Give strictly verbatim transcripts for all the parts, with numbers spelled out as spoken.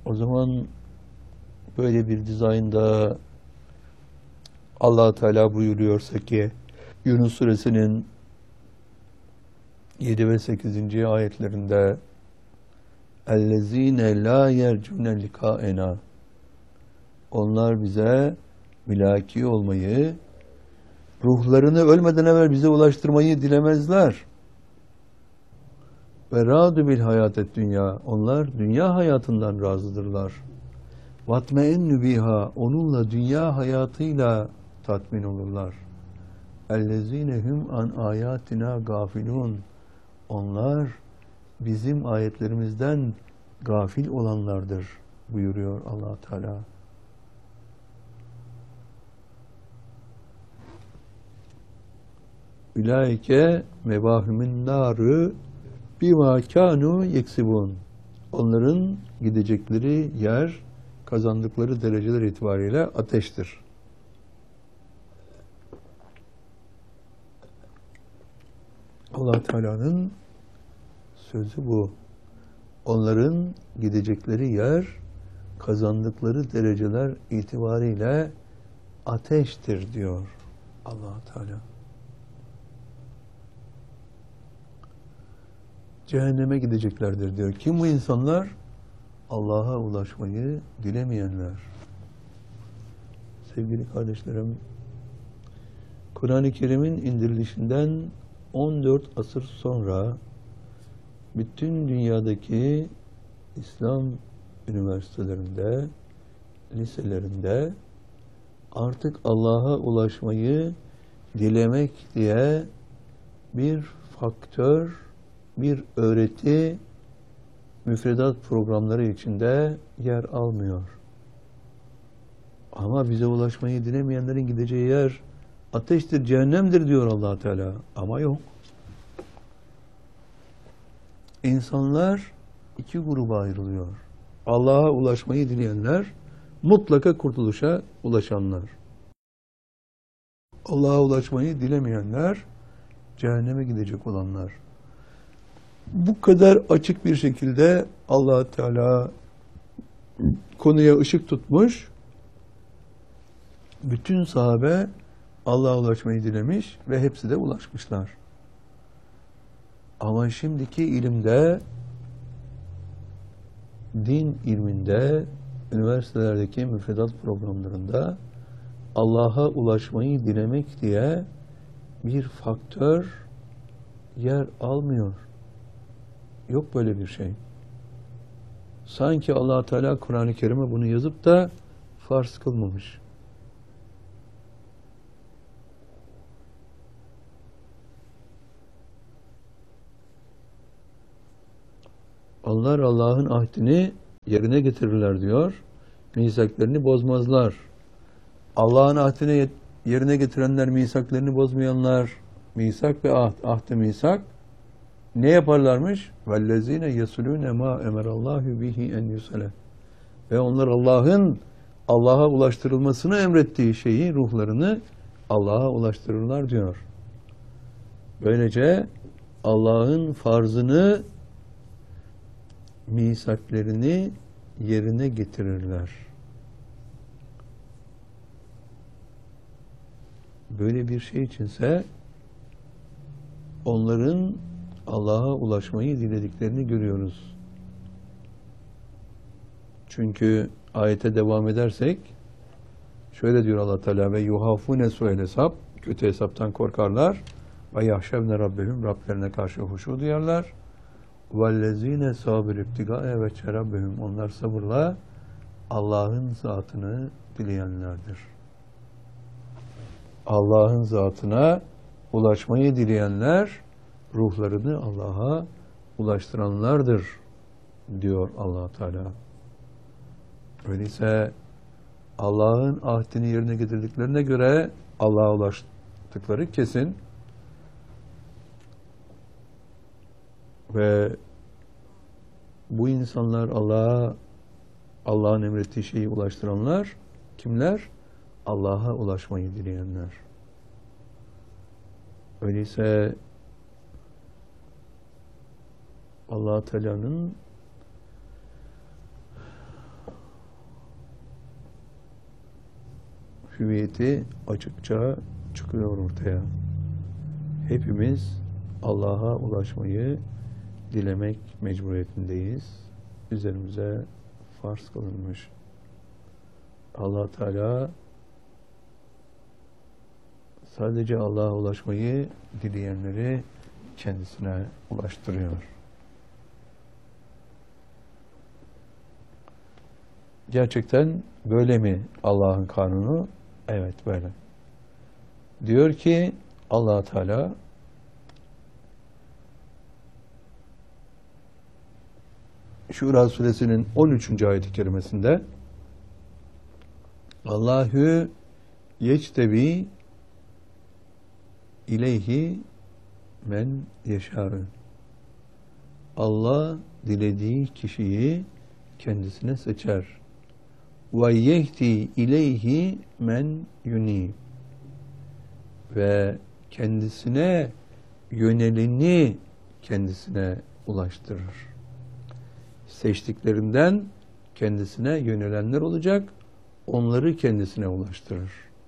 O zaman böyle bir dizaynda Allah Teala buyuruyorsa ki Yunus suresinin yedi ve sekizinci ayetlerinde اَلَّذ۪ينَ لَا يَرْجُونَ لِقَاءَنَا Onlar bize mülaki olmayı, ruhlarını ölmeden evvel bize ulaştırmayı dilemezler. Ve râdü bil hayatet dünya. Onlar dünya hayatından razıdırlar. Vatme'ennü biha. Onunla, dünya hayatıyla tatmin olurlar. Ellezinehum an ayatina gafilun. Onlar bizim ayetlerimizden gafil olanlardır buyuruyor Allah Teala. Ülaike mevahümün narı bima kanu yeksibun. Onların gidecekleri yer, kazandıkları dereceler itibariyle ateştir. Allah Teala'nın sözü bu. Onların gidecekleri yer, kazandıkları dereceler itibariyle ateştir diyor Allah Teala. Cehenneme gideceklerdir diyor. Kim bu insanlar? Allah'a ulaşmayı dilemeyenler. Sevgili kardeşlerim, Kur'an-ı Kerim'in indirilişinden on dört asır sonra bütün dünyadaki İslam üniversitelerinde, liselerinde artık Allah'a ulaşmayı dilemek diye bir faktör, bir öğreti müfredat programları içinde yer almıyor. Ama bize ulaşmayı dilemeyenlerin gideceği yer ateştir, cehennemdir diyor Allah Teala. Ama yok. İnsanlar iki gruba ayrılıyor. Allah'a ulaşmayı dileyenler, mutlaka kurtuluşa ulaşanlar. Allah'a ulaşmayı dilemeyenler, cehenneme gidecek olanlar. Bu kadar açık bir şekilde Allah Teala konuya ışık tutmuş. Bütün sahabe Allah'a ulaşmayı dilemiş ve hepsi de ulaşmışlar. Ama şimdiki ilimde, din ilminde, üniversitelerdeki müfredat programlarında Allah'a ulaşmayı dilemek diye bir faktör yer almıyor. Yok böyle bir şey. Sanki Allah Teala Kur'an-ı Kerim'e bunu yazıp da farz kılmamış. Onlar Allah'ın ahdini yerine getirirler diyor. Misaklarını bozmazlar. Allah'ın ahdini yerine getirenler, misaklarını bozmayanlar, misak ve ahd, ahd-ı misak ne yaparlarmış? وَالَّذ۪ينَ يَسُلُونَ مَا اَمَرَ اللّٰهُ بِهِ اَنْ يُسَلَ Ve onlar Allah'ın Allah'a ulaştırılmasını emrettiği şeyi, ruhlarını Allah'a ulaştırırlar diyor. Böylece Allah'ın farzını, misaklerini yerine getirirler. Böyle bir şey içinse onların Allah'a ulaşmayı dilediklerini görüyoruz. Çünkü ayete devam edersek şöyle diyor Allah Teala ve yuhafune su'el hesap, kötü hesaptan korkarlar ve yahşevne rabbehum, Rablerine karşı huşu duyarlar. Vellezine sabir ibtigae ve çerabbehum, onlar sabırla Allah'ın zatını dileyenlerdir. Allah'ın zatına ulaşmayı dileyenler ruhlarını Allah'a ulaştıranlardır diyor Allah Teala. Öyleyse Allah'ın ahdini yerine getirdiklerine göre Allah'a ulaştıkları kesin. Ve bu insanlar Allah'a, Allah'ın emrettiği şeyi ulaştıranlar kimler? Allah'a ulaşmayı dileyenler. Öyleyse Allah Teala'nın hüviyeti açıkça çıkıyor ortaya. Hepimiz Allah'a ulaşmayı dilemek mecburiyetindeyiz. Üzerimize farz kılınmış. Allah Teala sadece Allah'a ulaşmayı dileyenleri kendisine ulaştırıyor. Gerçekten böyle mi Allah'ın kanunu? Evet, böyle. Diyor ki Allah Teala Şura suresinin on üçüncü ayet-i kerimesinde Allahu yectebi ileyhi men yeşâ'ü. Allah dilediği kişiyi kendisine seçer. Ve yehdi ileyhi men yunib. Ve kendisine yöneleni kendisine ulaştırır. Seçtiklerinden kendisine yönelenler olacak, onları kendisine ulaştırır.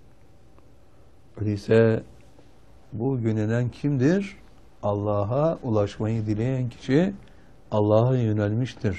Öyleyse bu yönelen kimdir? Allah'a ulaşmayı dileyen kişi Allah'a yönelmiştir.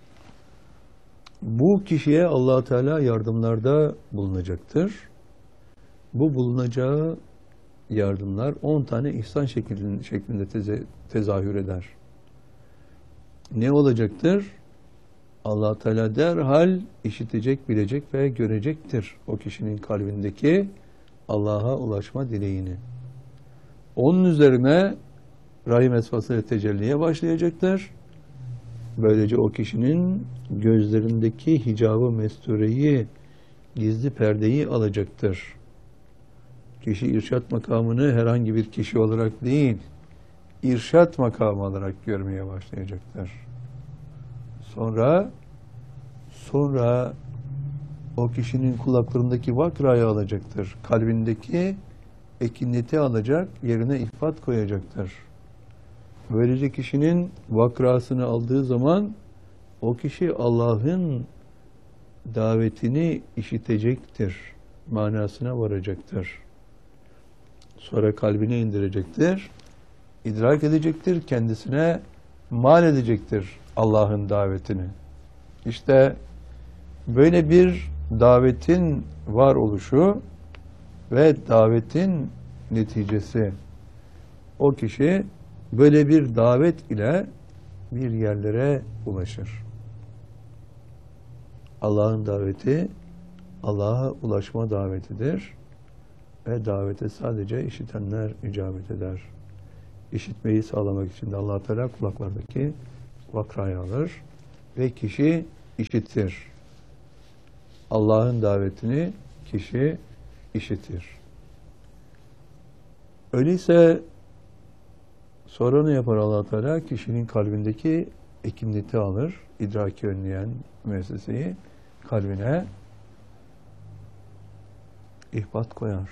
Bu kişiye Allah Teala yardımlarda bulunacaktır. Bu bulunacağı yardımlar on tane ihsan şeklinde, şeklinde teze, tezahür eder. Ne olacaktır? Allah Teala derhal işitecek, bilecek ve görecektir o kişinin kalbindeki Allah'a ulaşma dileğini. Onun üzerine rahim esfasıyla tecelliye başlayacaktır. Böylece o kişinin gözlerindeki hicabı mestureyi, gizli perdeyi alacaktır. Kişi irşat makamını herhangi bir kişi olarak değil, irşat makamı olarak görmeye başlayacaktır. Sonra sonra o kişinin kulaklarındaki vakrayı alacaktır. Kalbindeki ekineti alacak, yerine ifat koyacaktır. Böylece kişinin vakrasını aldığı zaman o kişi Allah'ın davetini işitecektir, manasına varacaktır. Sonra kalbine indirecektir, idrak edecektir, kendisine mal edecektir Allah'ın davetini. İşte böyle bir davetin varoluşu ve davetin neticesi. O kişi böyle bir davet ile bir yerlere ulaşır. Allah'ın daveti Allah'a ulaşma davetidir ve davete sadece işitenler icabet eder. İşitmeyi sağlamak için de Allah Teala kulaklardaki vakrayı alır ve kişi işitir. Allah'ın davetini kişi işitir. Öyleyse sonra ne yapar Allah Teala? Kişinin kalbindeki ekinleti alır, idraki önleyen müesseseyi kalbine ihbat koyar.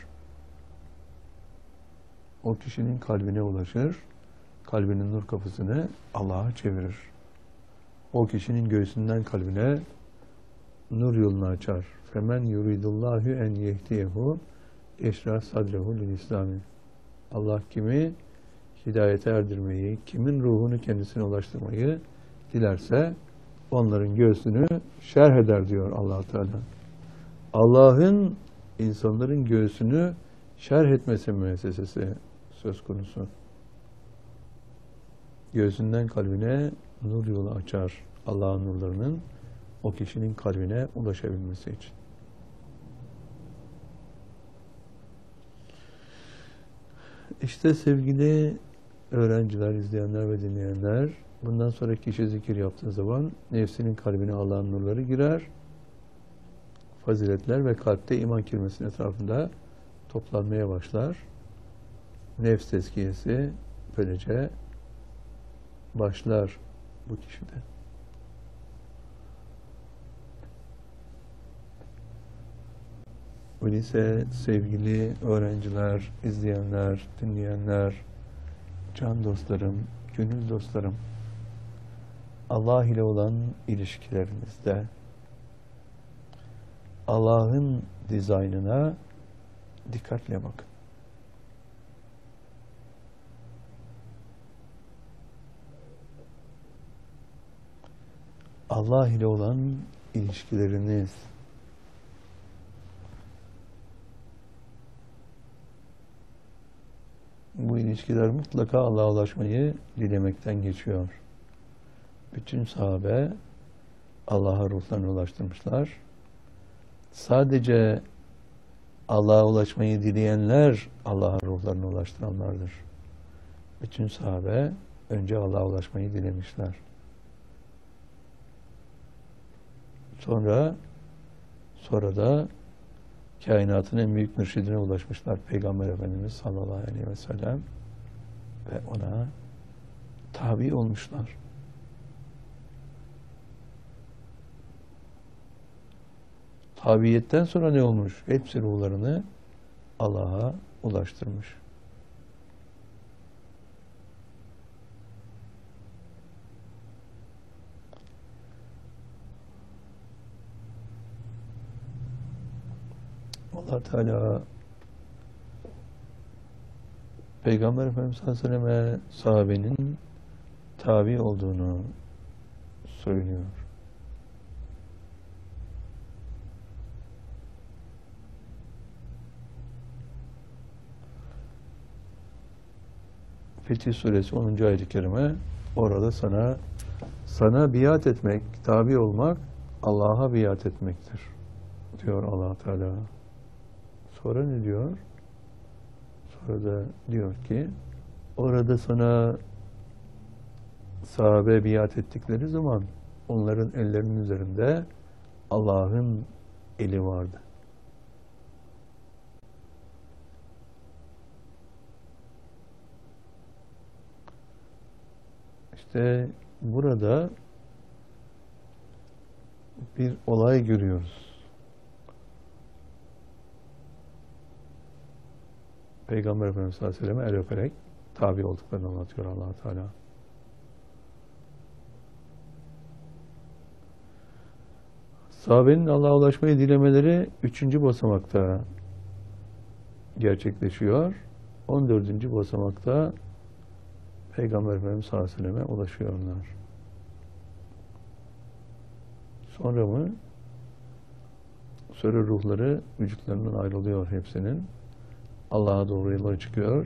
O kişinin kalbine ulaşır, kalbinin nur kapısını Allah'a çevirir. O kişinin göğsünden kalbine nur yolunu açar. Femen yuridullahu en yehdiyehu eşra sadrehu lil İslami. Allah kimi hidayete erdirmeyi, kimin ruhunu kendisine ulaştırmayı dilerse onların göğsünü şerh eder diyor Allah Teala. Allah'ın insanların göğsünü şerh etmesi müessesesi söz konusu. Göğsünden kalbine nur yolu açar. Allah'ın nurlarının o kişinin kalbine ulaşabilmesi için. İşte sevgili öğrenciler, izleyenler ve dinleyenler, bundan sonra kişi zikir yaptığı zaman nefsinin kalbine Allah'ın nurları girer. Faziletler ve kalpte iman kelimesinin etrafında toplanmaya başlar. Nefs tezkiyesi böylece başlar bu kişide. Öyleyse sevgili öğrenciler, izleyenler, dinleyenler, can dostlarım, gönül dostlarım, Allah ile olan ilişkilerinizde Allah'ın dizaynına Dikkatle bakın. Allah ile olan ilişkileriniz, bu ilişkiler mutlaka Allah'a ulaşmayı dilemekten geçiyor. Bütün sahabe Allah'a ruhlarını ulaştırmışlar. Sadece Allah'a ulaşmayı dileyenler Allah'a ruhlarını ulaştıranlardır. Bütün sahabe önce Allah'a ulaşmayı dilemişler. Sonra sonra da kainatın en büyük mürşidine ulaşmışlar. Peygamber Efendimiz sallallahu aleyhi ve sellem ve ona tabi olmuşlar. Tabiyetten sonra ne olmuş? Hepsi ruhlarını Allah'a ulaştırmış. Allah Teala Peygamber Efendimiz sallallahu aleyhi ve selleme sahabenin tabi olduğunu söylüyor. Fetih Suresi onuncu ayet-i kerime orada sana sana biat etmek, tabi olmak Allah'a biat etmektir diyor Allah Teala. Sonra ne diyor? Sonra da diyor ki orada sana sahabe biat ettikleri zaman onların ellerinin üzerinde Allah'ın eli vardı. İşte burada bir olay görüyoruz. Peygamber Efendimiz sallallahu aleyhi ve sellem'e el öperek tabi olduklarını anlatıyor Allah Teala. Sahabenin Allah'a ulaşmayı dilemeleri üçüncü basamakta gerçekleşiyor. On dördüncü basamakta Peygamber Efendimiz sallallahu aleyhi ve sellem'e ulaşıyorlar. Sonra mı? Sonra ruhları vücutlarından ayrılıyor hepsinin. Allah'a doğru yola çıkıyor.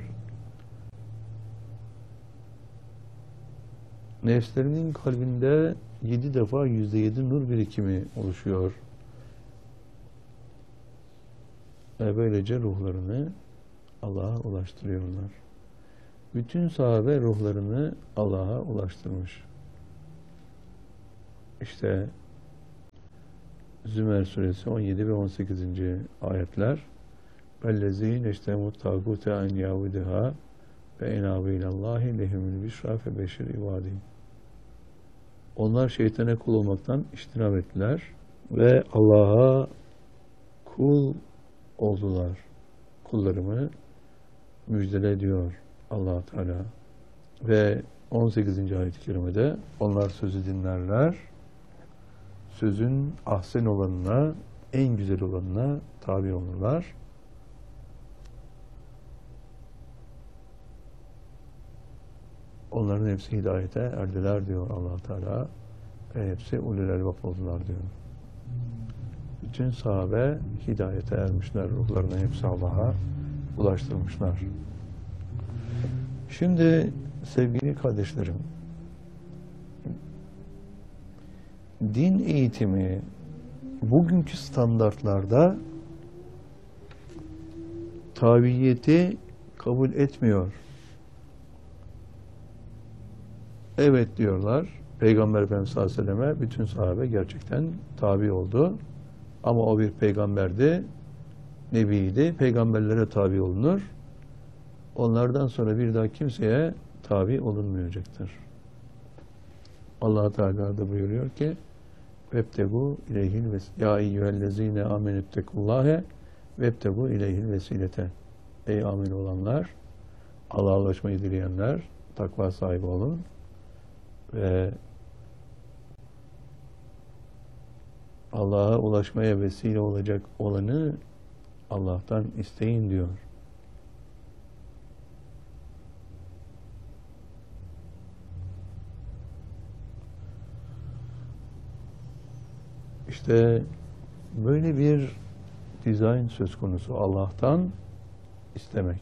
Nefslerinin kalbinde yedi defa yüzde yedi nur birikimi oluşuyor. Ve böylece ruhlarını Allah'a ulaştırıyorlar. Bütün sahabe ruhlarını Allah'a ulaştırmış. İşte Zümer suresi on yedi ve on sekizinci ayetler وَالَّذ۪ينَ اِشْتَمُوا الطَّاغُوتَ اَنْ يَعْوِدِهَا فَاِنَابِ اِلَى اللّٰهِ لَهُمُ الْبِشْرَى فَبَشِّرْ اِبَادِهِ. Onlar şeytana kul olmaktan iştinab ettiler ve Allah'a kul oldular. Kullarımı müjdele diyor Allah Teala. Ve on sekizinci ayet-i kerimede onlar sözü dinlerler. Sözün ahsen olanına, en güzel olanına tabi olurlar. Onların hepsi hidayete erdiler diyor Allah Teala. Ve hepsi ulul elbap oldular diyor. Bütün sahabe hidayete ermişler. Ruhlarını hepsi Allah'a ulaştırmışlar. Şimdi sevgili kardeşlerim, din eğitimi bugünkü standartlarda tabiyeti kabul etmiyor. Evet diyorlar, Peygamber Efendimiz sallallahu aleyhi ve selleme bütün sahabe gerçekten tabi oldu. Ama o bir peygamberdi, nebiydi, peygamberlere tabi olunur. Onlardan sonra bir daha kimseye tabi olunmayacaktır. Allah Teala da buyuruyor ki vebtegu ileyhil vesilete ya eyyühellezine amenüttekullâhe vebtegu ileyhil vesilete. Ey amin olanlar, Allah'a ulaşmayı dileyenler, takva sahibi olun ve Allah'a ulaşmaya vesile olacak olanı Allah'tan isteyin diyor. İşte böyle bir dizayn söz konusu, Allah'tan istemek.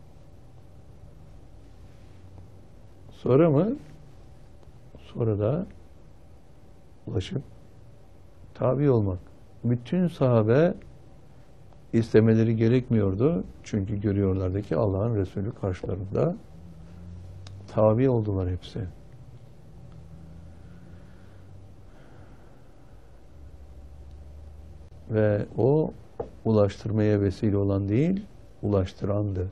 Sonra mı? Sonra da ulaşıp tabi olmak. Bütün sahabe istemeleri gerekmiyordu. Çünkü görüyorlardı ki Allah'ın Resulü karşılarında, tabi oldular hepsi. Ve o ulaştırmaya vesile olan değil, ulaştırandı.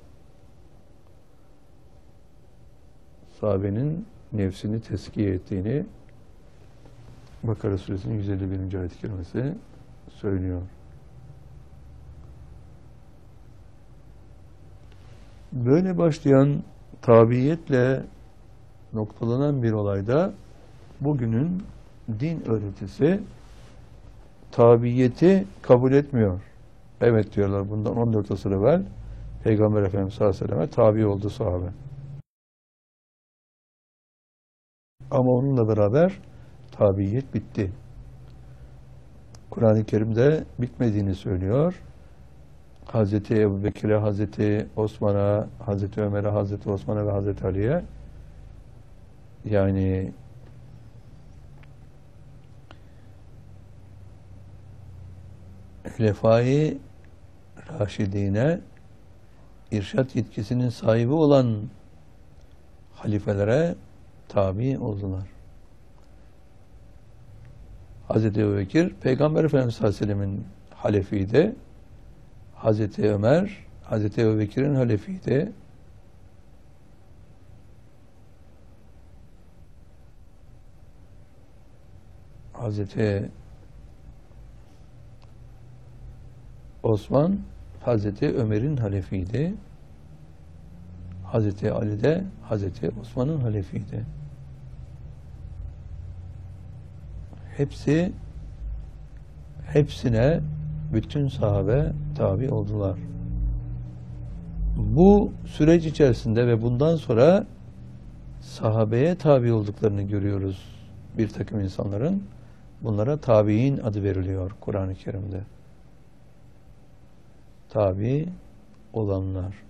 Sahabenin nefsini teskiye ettiğini Bakara Suresinin yüz elli birinci ayet-i kerimesi söylüyor. Böyle başlayan tabiiyetle noktalanan bir olayda bugünün din öğretisi tabiiyeti kabul etmiyor. Evet diyorlar, bundan on dört asır evvel Peygamber Efendimiz sallallahu aleyhi ve sellem'e tabi oldu sahabe. Ama onunla beraber tabiiyet bitti. Kur'an-ı Kerim'de bitmediğini söylüyor. Hazreti Ebubekir'e, Hazreti Osman'a, Hazreti Ömer'e, Hazreti Osman'a ve Hazreti Ali'ye, yani Hulefai Raşidine, irşat yetkisinin sahibi olan halifelere tabi oldular. Hazreti Ebubekir, Peygamber Efendimiz sallallahu aleyhi ve sellem'in halefiydi. Hazreti Ömer, Hazreti Ebubekir'in halefiydi. Hazreti Osman, Hazreti Ömer'in halefiydi. Hazreti Ali de Hazreti Osman'ın halefiydi. Hepsi, hepsine bütün sahabe tabi oldular. Bu süreç içerisinde ve bundan sonra sahabeye tabi olduklarını görüyoruz bir takım insanların. Bunlara tabi'in adı veriliyor Kur'an-ı Kerim'de. Tabi olanlar.